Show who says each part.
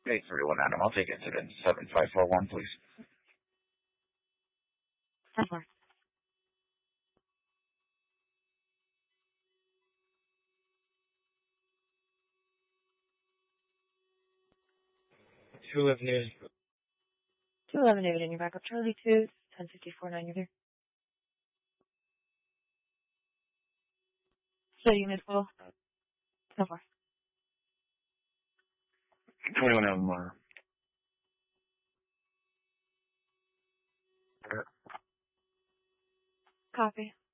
Speaker 1: 831 Adam, I'll take incident 7541, please.
Speaker 2: 10-4.
Speaker 3: Two Avenue.
Speaker 2: 211 David, and you're back up. Charlie 2, 1054-9, you're there. So you mid full. 10-4.
Speaker 1: 21 Adam,
Speaker 2: Copy.